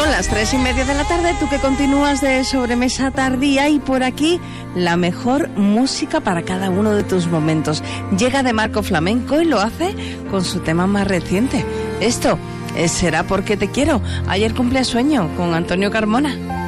Son las 3:30 de la tarde, tú que continúas de sobremesa tardía, y por aquí la mejor música para cada uno de tus momentos. Llega de Marco Flamenco y lo hace con su tema más reciente. Esto será Porque te quiero. Ayer cumplía sueño con Antonio Carmona.